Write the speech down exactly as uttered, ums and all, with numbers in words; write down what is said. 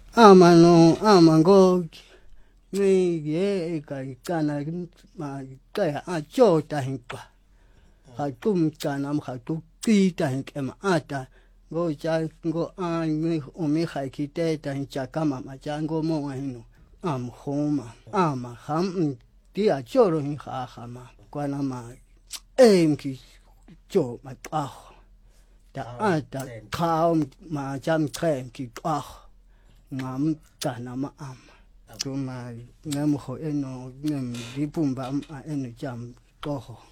ama no ama ngo ni ye ka kana ma ka a cho ta hin pa ha tum kana ma tu ki ta hin ke ma ata ngo cha ngo a mi o mi ha ki te ta hin cha kama ma cha ngo mo hin am homa ama ham ti a cho ro hin ha ha ma kwa na ma em ki cho ma pa ta ata ka ma cham krem ki pa ngam kana ma am tu ma ngam ho eno ngam di pumba eno jam to ho